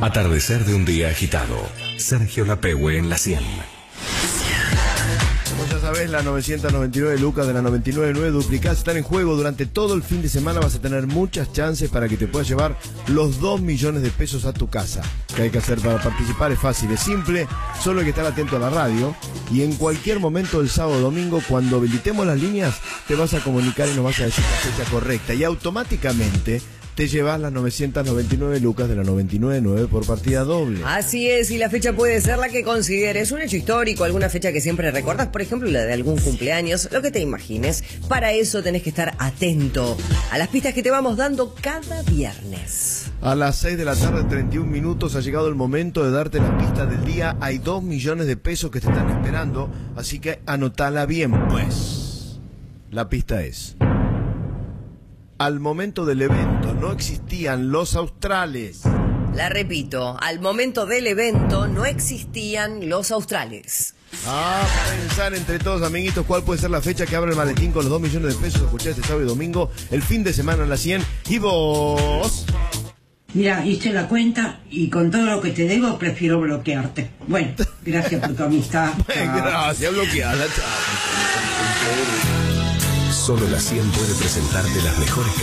Atardecer de un día agitado. Sergio Lapehue en la 100. Como ya sabés, la 999 lucas de la 999 duplicás están en juego. Durante todo el fin de semana vas a tener muchas chances para que te puedas llevar los 2 millones de pesos a tu casa. ¿Qué hay que hacer para participar? Es fácil, es simple. Solo hay que estar atento a la radio. Y en cualquier momento del sábado o domingo, cuando habilitemos las líneas, te vas a comunicar y nos vas a decir la fecha correcta. Y automáticamente te llevas las 999 lucas de la 999 por partida doble. Así es, y la fecha puede ser la que consideres, un hecho histórico, alguna fecha que siempre recordás, por ejemplo, la de algún cumpleaños, lo que te imagines. Para eso tenés que estar atento a las pistas que te vamos dando cada viernes. A las 6 de la tarde, 31 minutos, ha llegado el momento de darte la pista del día. Hay 2 millones de pesos que te están esperando, así que anotala bien, pues. La pista es: al momento del evento no existían los australes. La repito, al momento del evento no existían los australes. A pensar entre todos, amiguitos, cuál puede ser la fecha que abre el maletín con los 2 millones de pesos. Escuchá este sábado y domingo, el fin de semana en la 100. ¿Y vos? Mira, hice la cuenta y con todo lo que te debo prefiero bloquearte. Bueno, gracias por tu amistad. Gracias, bloqueada. Solo la 100 puede presentarte las mejores